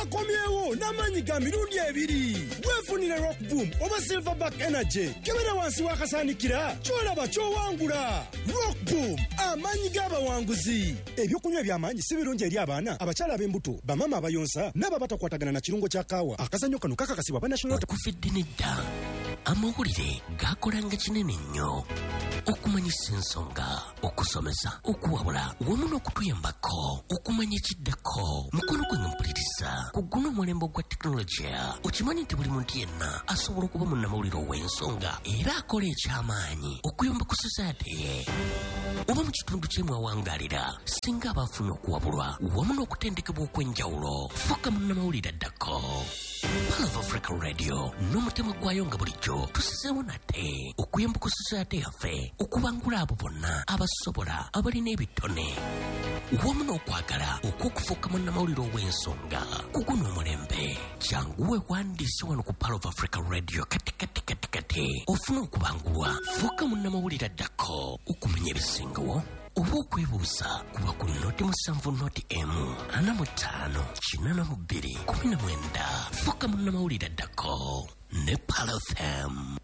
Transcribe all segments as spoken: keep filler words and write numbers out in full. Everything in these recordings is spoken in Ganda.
gakomyewo n'amanyi ga mirundi ebiri. Weefunire Rock Boom oba Silverback Energy kebera wansi wakasanikira kyolaba kyowangula. Rock Boom amanyi g'abawanguzi. Ebyokunywa eby'amaanyi si birungi eri abaana abakyala ab'embuto bamama abayonsa n'aba batakwatagana na kirungo kya kaawa. Akazannyo kano kakakasibwa ba National okufidde nedda amawulire gakolanga kinene nnyo okumanyisa ensonga okusomesa okuwabula wamu n'okutuyambako okumanya ekiddako mukono gwe mpuliriza ku guno omulembe gwa tekinologiya okimanyi nti buli muntu yenna asobola okuba munnamawulire ow'ensonga era akola eky'amaanyi okuyamba ku society ye oba mu kitundu kyemwawangalira singa abaafuna okuwabulwa wamu n'okutendekebwa okw'enjawulo fuka munnamawulire addako Pulse of Africa Radio n'omutima gwayo nga bulijjo tusizeewo nate okuyamba ku society yaffe okubangula abo bonna abasobola abalina ebitone wamu n'okwagala okw'okufuuka munnamawulire ow'ensonga ku guno omulembe kyanguwe wandiise wano ku Pulse of Africa Radio kati kati kati kati ofuna okubangulwa fuuka munnamawulire addako okumanya ebisingawo oba okwebuuza kuba ku noti musanvu noti emu ana mu ttaano kinana mu bbiri kumi na mwenda fuuka munnamawulire addako ne Pulse F M.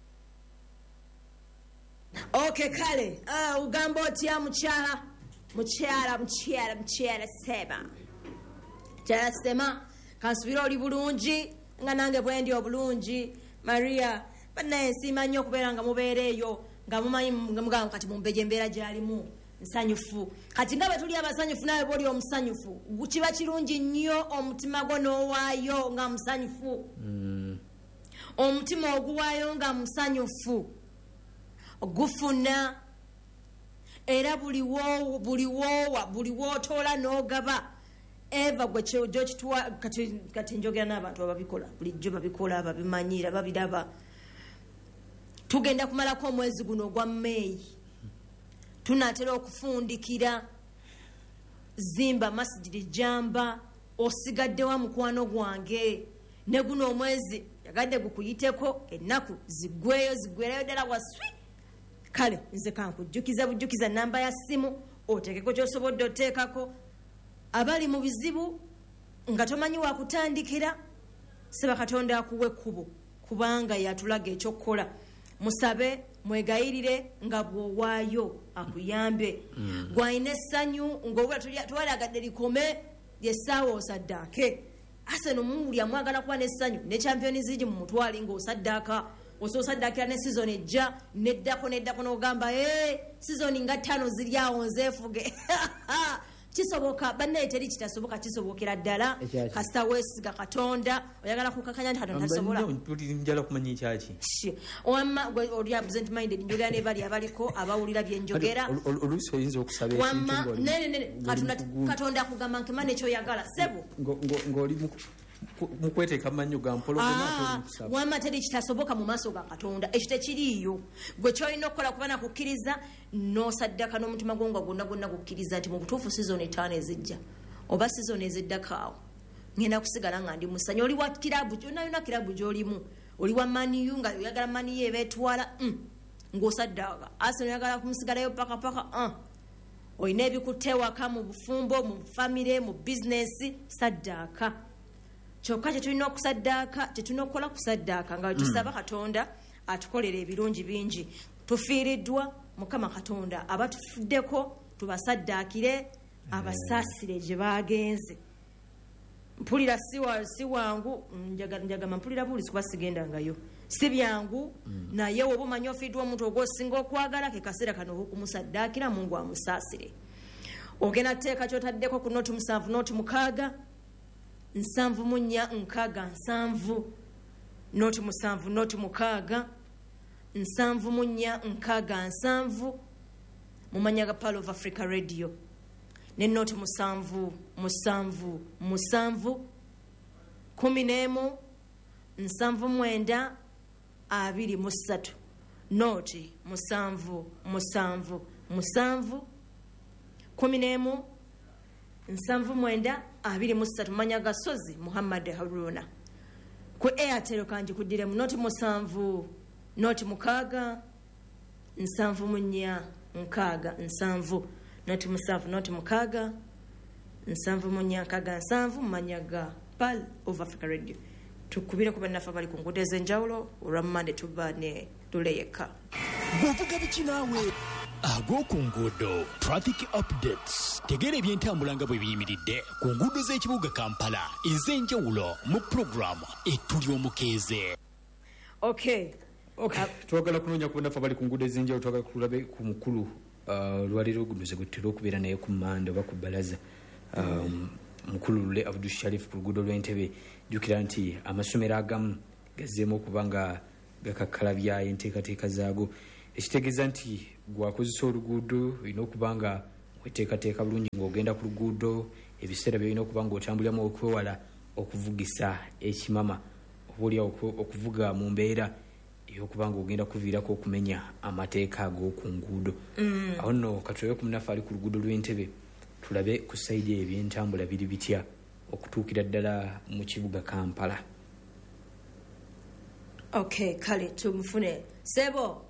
Okay kale ah ugamba otya mukyala mukyala mukyala mukyala sema kyala sema kansubira oli bulungi nga nange bwendi obulungi Maria banaye simanyi okubeera nga mubeereeyo nga mumanyi nga mugamba kati mumbeje embeera gyalimu nsanyufu kati nga bwe tuli abasanyufu nawe bwoli omusanyufu kiba kirungi nnyo omutima gwo n'owaayo nga musanyufu mm. omutima oguwaayo nga musanyufu gufuna era buliwo buliwowa buliwotola n'ogaba eva gwe kyojo kitwa kati kati njogera n'abantu ababikola bulijjo babikola babimanyira babiraba tugenda kumalako omwezi guno ogwa May tunatera okufundikira zimba masjidi jamba osigadde wa mukwano gwange ne guno omwezi yagadde gukuyiteko ennaku zigweyo zigwereyo ddala waswi kale nze kankujjukiza bujjukiza namba ya simu otekeko ky'osobodde oteekako abali mu bizibu nga tomanyi wa kutandikira seba Katonda akuwe ekkubo kubanga yatulaga ekyokukola musabe mwegayirire nga bwowaayo akuyambe mm. gwayina essanyu ng'obula twalagadde likome lyessaawa osaddaake Arsenal muwulya mwagala kuba n'essanyu ne Champions League mu mutwali ng'osaddaaka ososaddaakira ne season ejja neddako neddako n'ogamba ee season nga ttaano ziri awo nzeefuge kisoboka bannaye teri kitasoboka kisobokera ddala kasita weesiga Katonda oyagala kukakanya nti Katonda tasobola njala kumanya ekyaki wamma oli absent minded njogera ne bali abaliko abawulira bye njogera oluusi oyinza okusaba wamma nene nene Katonda akugamba nkemane ekyoyagala sebo ng'oli mukweteeka manyo ga mpologoma ah, wamma teri kitasoboka mu maaso ga Katonda ekyo tekiriiyo gwe kyolina okukola kuba nakukkiriza n'osaddaka n'omutima gwo nga gwonna gwonna gukkiriza nti mu butuufu sizoni etaano ezijja oba sizoni eziddakaawo ngenda kusigala nga ndi musanyu oli wa kirabu kyonna yonna kirabu gy'olimu oli wa maniyu nga oyagala maniyu ebeetwala mm. ng'osaddaka Arsenal oyagala kumusigalayo paka paka uh. olina ebikuttewaka mu bufumbo mu famire mu bizinesi saddaaka kyokka kyetulina okusaddaaka kyetulina okukola kusaddaaka nga tusaba Katonda atukolera ebirungi bingi tufiiriddwa Mukama Katonda abatufuddeko tubasaddaakire abasaasire gye bagenze mpulira siwa siwangu njagama mpulira buli kuba sigendangayo si byangu mm. naye oba omanyi ofiiddwa omuntu ogwosinga okwagala ke kaseera kano okumusaddaakira Mungu amusaasire ogenda teeka kyotaddeko ku noti musanvu noti mukaaga nsanvu munya nkaaga nsanvu noti musanvu noti mukaaga nsanvu munya nkaaga nsanvu mumanya ga Pulse of Africa Radio ne noti musanvu musanvu musanvu kumi n'emu nsanvu mwenda abiri mu ssatu noti musanvu musanvu musanvu kumi n'emu nsanvu mwenda abiri mu ssatu manya gasozi Muhammad Haruna ku Airtel kanji kudire mu noti musanvu noti mukaaga nsanvu munya nkaaga nsanvu noti musanvu noti mukaaga nsanvu munya nkaaga nsanvu manyaga Pearl of Africa Radio. Tukubire ku bannaffe bali ku nguudo ez'enjawulo olwamande tuba ne Luleyeka. Bw'ovuga biki naawe ag'oku nguudo traffic updates tegeera ebyentambula nga bwe biyimiridde ku nguudo z'ekibuga Kampala ez'enjawulo mu puroguramu ettuli omukeeze. Okay. Okay. Twagala kunoonya ku bannaffe bali ku nguudo ez'enjawulo twagala tulabe ku mukulu lwaliro guduze gutera okubeera naye ku mmande oba ku bbalaza mukulu Lule Abdul Sharif ku luguudo lw'Entebbe. Jjukira nti amasomero agamu gazzeemu okuba nga gakakkalabya enteekateeka zaago ekitegeeza nti gwakozesa oluguudo olina okuba nga weteekateeka bulungi ng'ogenda ku luguudo ebiseera byolina okuba nga otambuliramu okwewala okuvugisa ekimama oba oli okuvuga mu mbeera ey'okuba nga ogenda kuviirako okumenya amateeka ag'oku nguudo. Awo nno katulabe ku munaffe ali ku luguudo lw'Entebbe tulabe ku sayidi ebyentambula biri bitya okutuukira ddala mu kibuga Kampala. Okay, kale tumufune. Sebo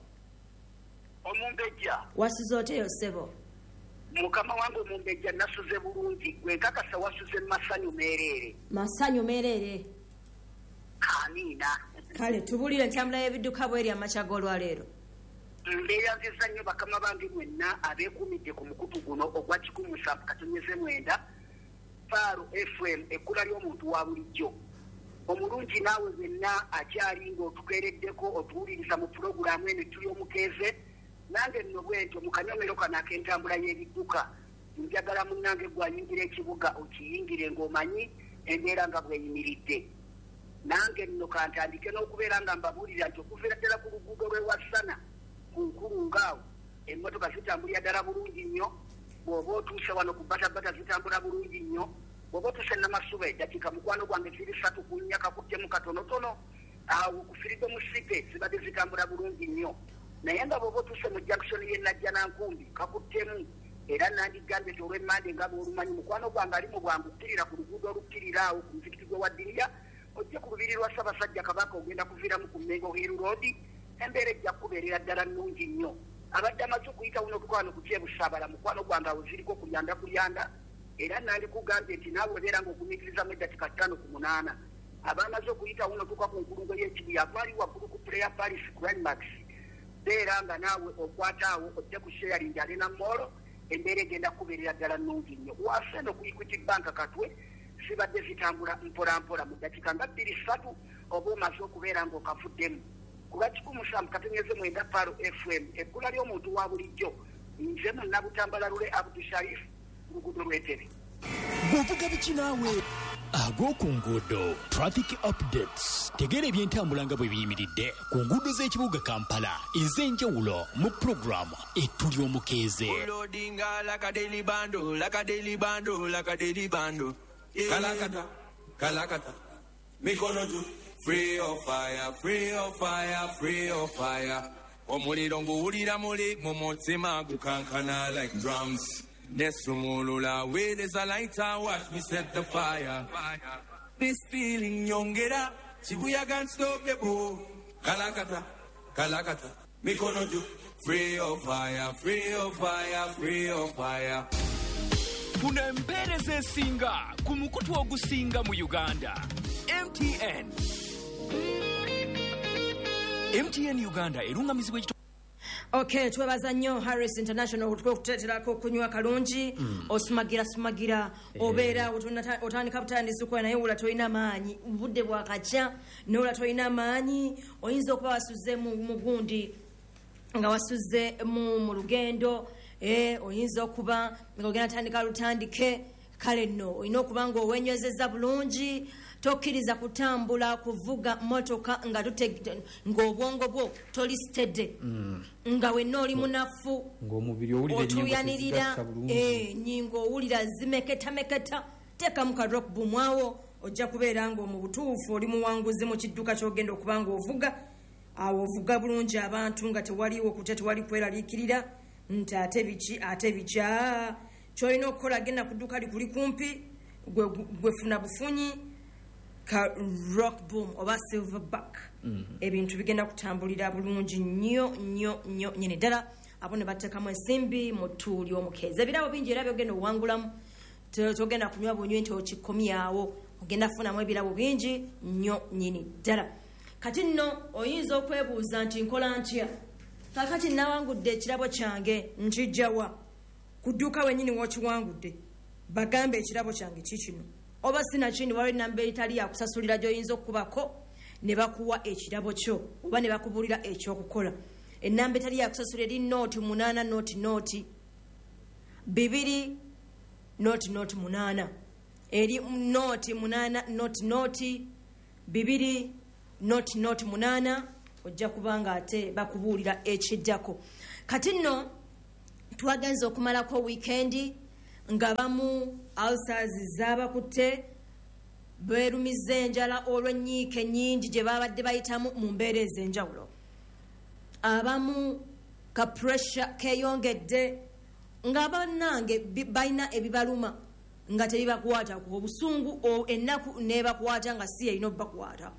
Omumbejja wasuze oteyo Sebo? Mukama wange omumbejja nasuze bulungi gwe nkakasa wasuze masanyu meerere. Masanyu meerere. Amiina. Kale tubulire entambula y'ebidduka bw'eri amakya g'olwaleero. Mbeera nziza nnyo bakama bange mwenna abeekumidde ku mukutu guno ogwa kikumi musanvu katonyeze mwenda Faro F M ekkula ly'omuntu wa bulijjo. Omulungi naawe wenna akyali ng'otukeereddeko otuwuliriza mu pulogulaamu eno ettuli omukeeze nange nno bwentyo mu kanyomero kano ak'entambula y'ebidduka njagala munnange gwayingira ekibuga okiyingire ng'omanyi embeera nga bweyimiridde. Nange nno kantandike n'okubeera nga mbabuulira nti okuviira ddala ku luguudo lw'ewassana ku nkulu ngaawo emmotoka zitambulira ddala bulungi nnyo. Bw'oba otuuse wano ku batabata zitambula bulungi nnyo. Bw'oba otuuse Namasuba eddakiika mukwano gwange ziri ssatu ku nnya kakuttemu katonotono awo ku Freedom City zibadde zitambula bulungi nnyo. Naye nga bw'oba otuuse mu junction y'e Najjanankumbi kakuttemu era nandigambye nti olw'emmande nga bw'olumanyi mukwano gwange ali mu bwangu kkirira ku luguudo olukkirira awo ku muzikiti gwe wa Ddiriya ojje ku lubiri lwa Ssaabasajja Kabaka ogenda kuviiramu ku Mengo Hill Road embeera ejja kubeerera ddala nnungi nnyo. Abadde amaze okuyita wuno tukwano ku Kyebusaabala mukwano gwange awo ziriko kulyanda kulyanda era nandikugambye nti naawe obeera ng'ogumiikirizamu eddakiika ttaano ku munaana. Abamaze okuyita wuno tuka ku nkulungo y'ekibuya abaali waggulu ku Prayer Palace Climax beera nga naawe okwata awo ojja ku sharing Arena Mall embeera egenda kubeerera ddala nnungi nnyo. Wase no ku Equity Bank Katwe zibadde zitambula mpola mpola mu ddakiika nga bbiri ssatu oba omaze okubeera ng'okavuddemu. Kuba kikumi musanvu katonyeze mwenda Faro F M ekkula ly'omuntu wa bulijjo nze munnabutambala Lule Abdul Sharif luguudo lw'Entebbe. Bw'ovuga biki naawe ag'oku nguudo traffic updates tegeera ebyentambula nga bwe biyimiridde ku nguudo z'ekibuga Kampala ez'enjawulo mu puroguramu ettuli omukeeze. Loadinga like a daily bando, like a daily bando, like a daily bando. Kalakata, kalakata, mikono juu. Free of fire, free of fire, free of fire. Omuliro nguwulira muli mu mutima gukankana like drums. Nesumulula where there's a lighter, watch me set the fire. This feeling nyongera, chibuya can't stop the boom. Kalakata, kalakata, mikono juu. Free of fire, free of fire, free of fire. Kuna empeereza esinga ku mukutu ogusinga mu Uganda. M T N M T N Uganda erungamizibwa ekito. Okay, twebaza nnyo Harris International okututeeterako okunywa kalungi mm. osumagira sumagira yeah. Obeera otandika butandisi okukola naye wula tolina maanyi budde bwakajja newula tolina maanyi oyinza okuba wasuze mu mugundi nga wasuze mu, mu lugendo eh, oyinza okuba nga ogenda tandika lutandike kale nno olina okuba nga owenywezezza bulungi tokkiriza kutambula kuvuga motoka nga ng'obwongo bwo tolisitedde mm. nga wenna oli munafu ng'omubiri owulira otuyanirira eh, nyingo owulira zimeketameketa teekamu ka rock boom awo ojja kubeera nga mu butuufu oli muwanguzi mu kidduka ky'ogenda okuba nga ovuga awo ovuga bulungi abantu nga tewaliwo kutya tewali kweraliikirira nti ate biki ate bikya kyolina okukola genda ku dduka likuli kumpi gwefuna bufunyi ka rock boom oba silverback mm-hmm. Ebintu bigenda kutambulira bulungi nnyo nnyo nnyo nyine ddala abo ne bateekamu ensimbi mu ttuuli omukeeze ebirabo bingi era byogenda owangulamu togenda kunywa bunywi nti okikomyawo ogenda kufunamu ebirabo bingi nnyo nyini ddala. Kati nno oyinza okwebuuza nti nkola ntya kakati nawangudde ekirabo kyange nkijjawa ku dduuka wenyini w'okiwangudde bagambe ekirabo kyange kikino oba sinakindi waliwo enamba etali yakusasulira gy'oyinza okukubako ne bakuwa ekirabo kyo oba ne bakubuulira ekyokukola. Enamba etali yakusasulira eri nooti munaana nooti nooti bibiri nooti nooti munaana eri nooti munaana nooti nooti bibiri nooti nooti munaana ojja kubanga ate bakubuulira ekiddako. Kati nno twagenza okumalako wiikendi nga bamu ulcers zaabakutte beerumiza enjala olw'ennyiike nnyingi gye baabadde bayitamu mu mbeera ez'enjawulo. Abamu ka pressure keeyongedde nga bannange balina ebibaluma nga tebibakwata ku obusungu ennaku nebakwata nga si erina obubakwata.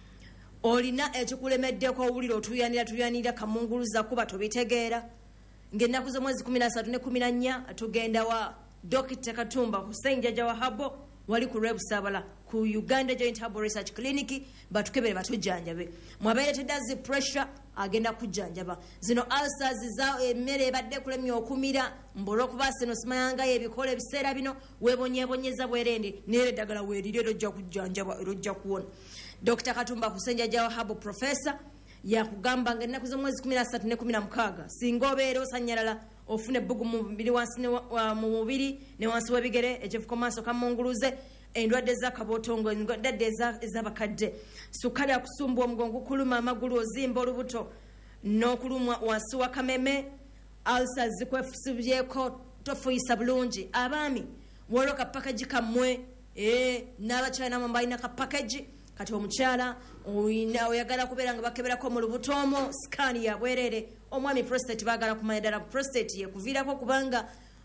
Olina ekikulemeddeko owulira otuyanira tuyanira kamunguluza kuba tobitegeera ng'ennaku z'omwezi kumi na ssatu ne kumi na nnya tugenda wa Dokita Katumba Hussein Jajja Wahabo wali ku Lwebusabala ku Uganda Joint Herbal Research Clinic batukebere batujjanjabe. Mwabeeretedde zi pressure agenda kujjanjaba. Zino ulcers za emmere ebadde kulemya okumira mbolokuba seno simayanga ebikola ebiseera bino webonyebonyeza bwerende n'era eddagala weerire ojja kujjanjaba ojja kuwona. Dokita Katumba Hussein Jajja Wahabo Professor yakugamba nga ennaku z'omwezi kumi na ssatu ne kumi na mukaaga singa obeera osanyalala ofune ebbugu mu mubiri wansi mu mubiri ne wansi w'ebigere ekifuko maaso kamunguluze endwadde z'akabootongo endwadde ez'abakadde sukali akusumba omugongo kuluma amagulu ozimba olubuto n'okulumwa wansi wa kameme ulcers zikwefusibyeko tofuyisa bulungi. Abaami waliwo kapakagi kammwe n'abakyala namwe balina kapakagi kati omukyala oyagala kubeera nga bakeberako mu lubuto omwo sikaani ya bwerere. Omwami prostate baagala kumanya ddala prostate yekuviirako kubanga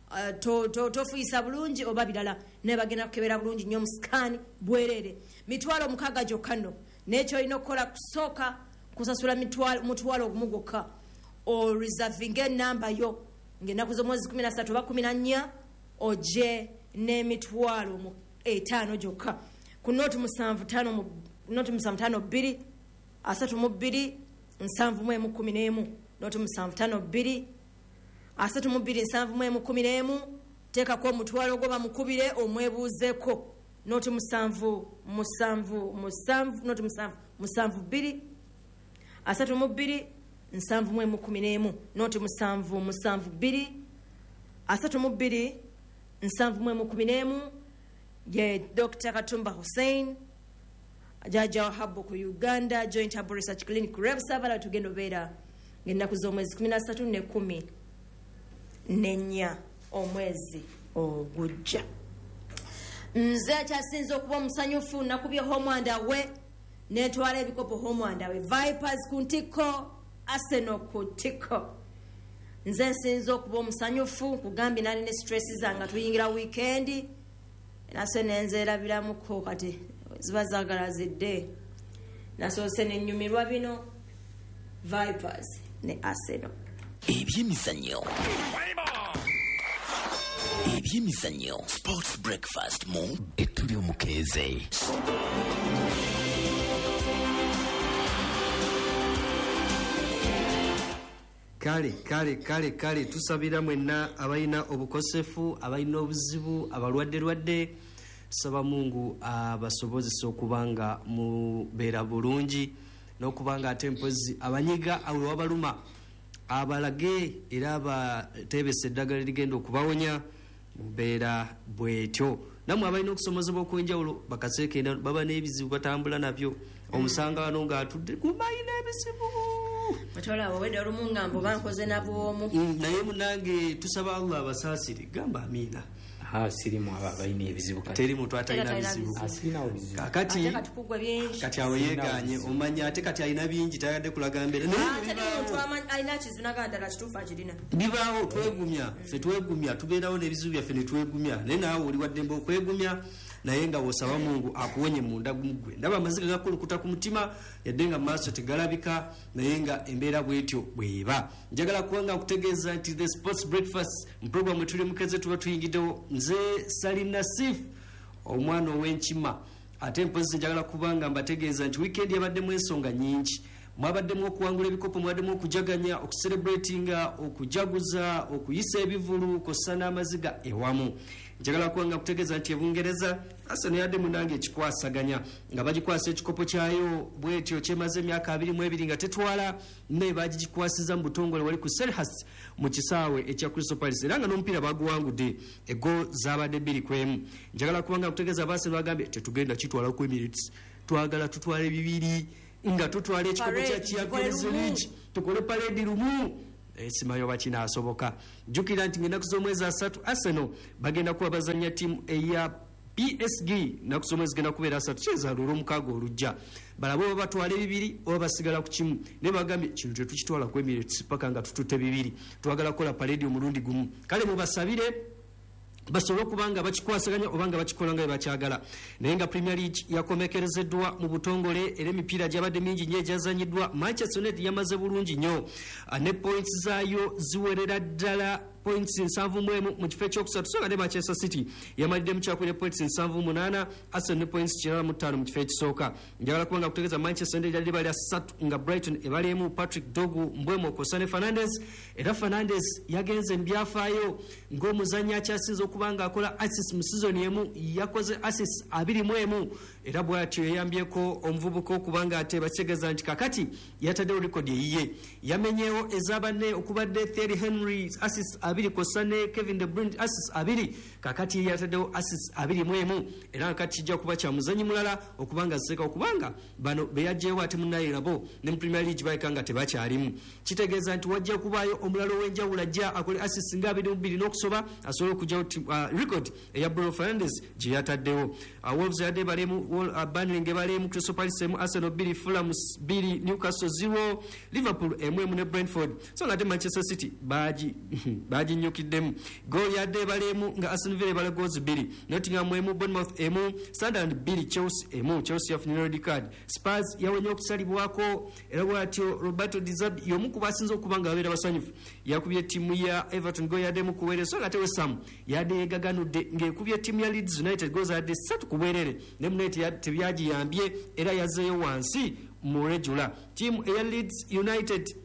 tofuyisa bulungi oba birala naye bagenda kukebera bulungi nnyo mu sikaani bwerere. Mitwalo mukaaga gyokka nno n'ekyo olina okukola kusooka kusasula mutwalo ogumu gwokka oreservinga enamba yo ng'ennaku z'omwezi kumi na ssatu oba kumi na nnya ogye n'emitwalo etaano gyokka ku nooti musanvu ttaano nooti musanvu ttaano bbiri asatu mu bbiri nsanvu mu emu kumi n'emu nooti musanvu ttaano bbiri asatu mu bbiri nsanvu mu emu kumi n'emu teekako omutwalo gwo bamukubire omwebuuzeeko nooti musanvu musanvu musanvu nooti musanvu musanvu bbiri asatu mu bbiri nsanvu mu emu kumi n'emu nooti musanvu musanvu bbiri asatu mu bbiri nsanvu mu emu kumi n'emu ye Dokita Katumba Hussein Jajja Wahabo ku Uganda Joint Herbal Research Clinic Lwebusabala tugenda obeera ng'ennaku z'omwezi kumi na ssatu ne kumi n'ennya omwezi ogujja. Nze akyasinza okuba omusanyufu nakubye homwanda we netwala ebikopo homwanda we Vipers ku ntikko Arsenal ku ntikko. Nze nsinza okuba omusanyufu kugambye nali ne stress zanga tuyingira weekend nase nenzeerabiramuko kati ziba zaagala zidde nasoose nennyumirwa bino Vipers ne Arsenal. Ebyemizannyo ebyemizannyo sports breakfast mu etuli omukeeze. kale kale kale kale tusabira mwenna abalina obukosefu abalina obuzibu abalwadde lwadde saba Mungu abasobozesa okubanga mubeera bulungi n'okubanga ate mpozi abanyiga awe wabaluma abalage era abateebesa eddagala erigenda okubawonya mubeera bwetyo. Namwe abalina okusomozebwa okwenjawulo bakaseekenda baba n'ebizibu batambula nabyo omusanga wano ng'atudde kubayina ebizibu Matola waweda olumu ngambo bankoze nabwomu. Naye munange tusaba Allah abasaasire gamba amina. Ha sirimu abayina ebizibu kati. Teri muntu atalina bizibu. Asina obizibu. Kati kati awo yeganye omanya ate kati alina bingi tayadde kulaga mbere. Ate muntu amanya alina kizinaga ndala kitufa kirina. Bibaawo twegumya, fe twegumya tubeerawo n'ebizibu byaffe ne twegumya. Naye naawe oli wadde mbo kwegumya naye nga wosaba Mungu akuwonye munda gumugwe. Ndaba amaziga gakulukuta ku mutima yadde nga maaso tegalabika naye nga embeera bwetyo bweba. Njagala kuwanga kutegeeza nti the sports breakfast mprogram mwe tuli mukeze tuba tuyingiddewo nze Salim Nasif omwana ow'enkima ate mpozi njagala kubanga mbategeeza nti weekend yabaddemu ensonga nyingi. Mwabaddemu okuwangula ebikopo, mwabaddemu okujaganya, okucelebratinga, okujaguza, okuyisa ebivulu, kossa n'amaziga ewamu. Njagala kubanga kutegeeza nti ebungereza Arsenal yadde munange ekikwasaganya nga bagikwasa ekikopo kyayo bwetyo kyemaze emyaka abiri mu ebiri nga tetwala ne bagikwasiza mu butongole wali ku Selhurst mu kisaawe ekya Crystal Palace era nga n'omupiira baguwangudde ego zabadde bbiri ku emu. Njagala kubanga kutegeeza Arsenal bagambye tetugenda kitwala ku Emirates, twagala tutwale bibiri nga tutwala ekikopo kya Champions League tukole parade lumu. Simayo bakinasoboka. Jukira nti ngenda kuzomweza asatu Arsenal bagenda kuba bazanya timu eya P S G na kusomweza genda kubeera asatu cheza lulu mukago olujja. Balabo batwale bibiri oba basigala ku kimu. Ne bagambye kintu kye tukitwala ku Emirates paka nga tutute bibiri. Twagala kola parade omulundi gumu. Kale mubasabire basobola kubanga bakikwasaganya obanga bakikola nga bakyagala. Naye nga Premier League yakomekerezeddwa mu butongole era emipiira gyabadde mingi nnyo egyazanyiddwa. Manchester United yamaze bulungi nnyo ne points zaayo ziwerera ddala points nsanvu mu emu mu kifo ekyokusatu, so nga ne Manchester City yamalidde mu kyakulira points nsanvu mu munaana, Arsenal ne points kirala mu ttaano mu kifo ekisooka. Njagala kubanga kutegeeza Manchester United yali bali asatu nga Brighton ebaliemu Patrick Dogu Mbwemo Kosane Fernandes era Fernandes yagenze mu byafaayo ng'omuzannyi akyasinze okubanga akola assist mu season emu yakoze assist abiri mu emu era bw'atyo yayambyeko omuvubuka okubanga ate bakitegeza nti kakati yataddewo rekodi eyiye yamenyeewo ez'abanne okubadde Thierry Henry assist abiri kosane Kevin De Bruyne assist abiri kakati yataddewo assist abiri mu emu era kakati kijja kuba kya muzannyi mulala okubanga ziseka okubanga bano beyajjeewo ate munnayirabo ne mu Premier League bayika nga tebakyalimu. Kitegeeza nti wajja kubaayo omulala ow'enjawulo ajja akole assist nga abiri mu bbiri n'okusoba asobole okugyawo uh, record eya Bruno Fernandes gye yataddewo. uh, Wolves yadde balemu uh, Burnley balemu Crystal Palace emu Arsenal bbiri Fulham bbiri Newcastle zero Liverpool emu emu ne Brentford, so nga ate Manchester City baji baginnyukiddemu. Goal yadde balemu nga Aston Villa bale goals bbiri, Nottingham emu Bournemouth emu Sunderland bbiri Chelsea emu Chelsea yafunye red card. Spurs yawenye okusalibwako era bwatyo Roberto Di Zerbi y'omu ku basinze okuba nga babeera basanyufu yakubye ttiimu ya Everton goal yadde mu kuweerera, so nga ate West Ham yadde yegaganudde ng'ekubye ttiimu ya Leeds United goals yadde ssatu ku bwerere ne United tebyagiyambye era yazzeeyo wansi mu regular. Ttiimu eya Leeds United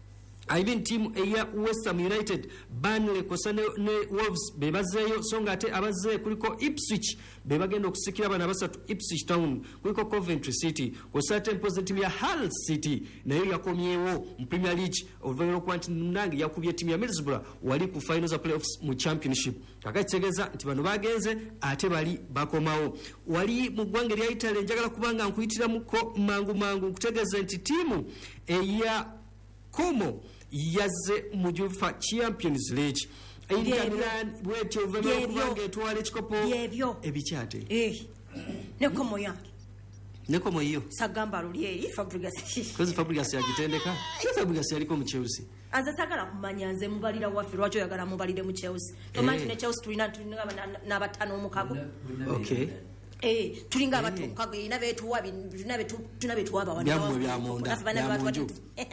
I mean team eya West Ham United Burnley kosa ne, ne Wolves bebazeeyo, so nga ate abazze kuliko Ipswich bebagenda okusikira bana basatu Ipswich Town, kuliko Coventry City kosa ate mpoze team ya Hull City nayo yakomyewo mu Premier League oluvannyuma lw'okuba nti Nange yakubye team ya Middlesbrough wali ku finals za playoffs mu Championship. Kakati kitegeeza nti bano bagenze ate bali bakomawo. Wali mu ggwanga erya Italy njagala kubanga nkuyitiramuko mangu mangu nkutegeeze nti tiimu eya Como yazze mu UEFA Champions League. Inter Milan bwetyo oluvannyuma lw'okubanga etwala ekikopo ebikyate eh ne Como yange ne Como yo sagamba luli eri Fabregas kozi Fabregas yagitendeka Fabregas yaliko mu Chelsea aza sagala kumanya nze mubalira waffe lwaki oyagala mubalire mu Chelsea tomanti ne Chelsea tulina tulina n'abatano omukago okay eh tulinga abantu mukago ina betuwa tunabe tunabe tuwaba wano byamwe byamonda byamonju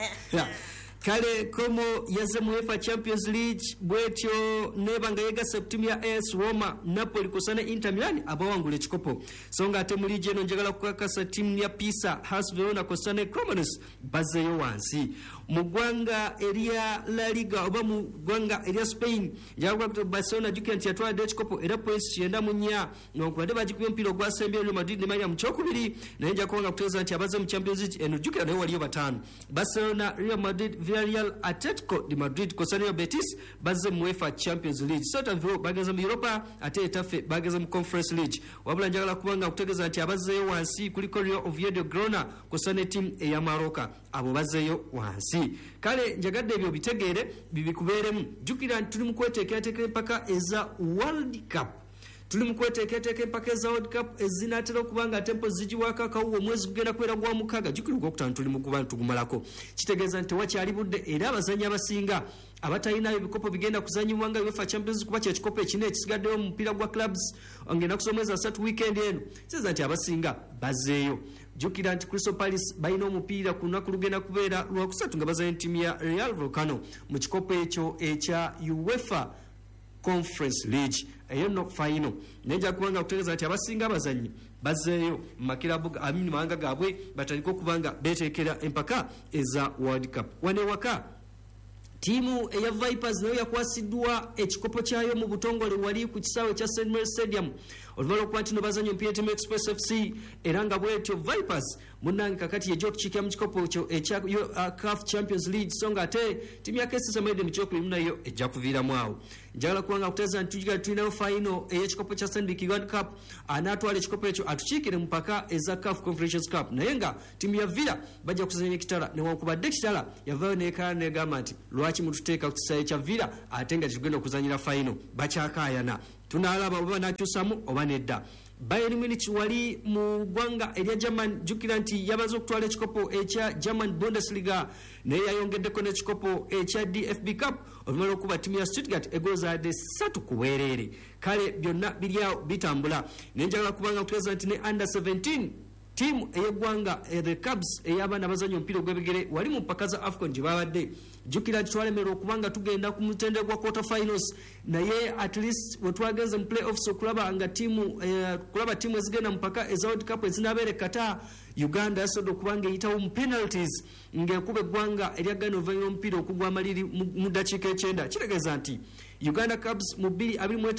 kale Como yaze mu UEFA Champions League bwetyo nebanga yega septimu ya A S Roma Napoli kusana Inter Milan abawangula ekikopo, so nga ate mu liigi eno njagala kukakasa timu ya Pisa Hellas Verona kusana Cremonese bazeeyo wansi. Mu ggwanga erya La Liga oba mu ggwanga erya Spain njagala kukakasa Barcelona jukira nti yatwala ekikopo era points kyenda mu nnya n'okubadde bagikubye omupiira ogwasembyeyo Real Madrid ne Maria mu kyokubiri naye nja kubanga kutegeeza nti abaze mu Champions League eno jukira naye waliyo bataano Barcelona, Real Madrid, Villarreal, Atletico de Madrid kosanyo Betis bazze mu UEFA Champions League. Celta Vigo bageze mu Europa ate etaffe bageze mu Conference League. Wabula njagala kubanga kutegeeza nti abazzeeyo wansi kuliko Real Oviedo Girona kosane team eya Maroka abo bazzeeyo wansi. Kale njagadde ebyo bitegeere bibikubeeremu. Jukira nti tuli mu kweteekerateekera empaka eza World Cup. Tuli mu kweteekerateekera empaka eza World Cup ezinaatera okubanga tempo zigiwaako akawuwo omwezi gugenda kubeera gwa mukaaga jukira ogwokutaano tuli mu kuba tugumalako. Kitegeeza nti tewakyali budde era abazannyi abasinga abatalina ebikopo bigenda kuzanyibwa nga UEFA Champions kuba kye kikopo ekine ekisigaddeyo mu mupiira gwa clubs ngenda kusomeza asatu weekend eno. Kitegeeza nti abasinga bazzeeyo. Jukira nti Crystal Palace balina omupiira ku lunaku lugenda kubeera lwakusatu nga bazanya ttiimu ya Real Volcano mu kikopo ekyo ekya UEFA Conference League eyo no final nenja kubanga kutegeeza nti abasinga abazanyi bazeeyo makirabu amini manga gaabwe bataliko kubanga betekera empaka eza World Cup. Wane waka timu eya Vipers nayo yakwasiddwa ekikopo kyayo mu butongole wali ku kisaawe kya Saint Mary's Stadium oluvannyuma lw'okuba nti no bazanyo mpira timu Express F C era nga bwetyo Vipers munnange kakati yejja okukiikira mu kikopo ekyo ekya uh, C A F Champions League so nga ate timu ya K C C Maide mu kyokubiri nayo ejja kuviiramu awo. Njagala kubanga kutegeeza nti tujiga tulinayo final ey'ekikopo kya Stanbic World Cup anaatwala ekikopo ekyo atukiikire mu mpaka eza C A F Confederations Cup naye nga timu ya Villa bajja kuzanya ekitala newankubadde ekitala yavaayo neekala negamba nti lwaki mututeeka ku kisaawe kya Villa ate nga tugenda okuzanyira final bakyakaayana tunaalaba oba nakyusamu oba nedda. Bayern Munich wali mu ggwanga erya German jukira nti yabaze okutwala ekikopo ekya German Bundesliga naye yayongeddeko n'ekikopo ekya D F B Cup oluvannyuma lw'okuba ttiimu ya Stuttgart egozaadde ssatu ku bwereere. Kale byonna biri awo bitambula naye njagala kubanga kutegeeza nti ne under seventeen tiimu ey'eggwanga the Cubs ey'abaana abazannya omupiira ogw'ebigere wali mu mpaka za AFCON gye babadde jukira nti twalemerwa okubanga tugenda ku mutendera gwa quarter finals naye at least we twagenze mu playoffs okulaba nga tiimu eh, kulaba tiimu ezigenda mu mpaka eza World Cup ezinabeere kata Uganda yasobodde okubanga eyitawo mu penalties ng'ekuba eggwanga erya Ghana oluvannyuma omupiira okugwa amaliri mu ddakiika ekyenda kitegeeza nti Uganda Cubs mu bbiri abiri mu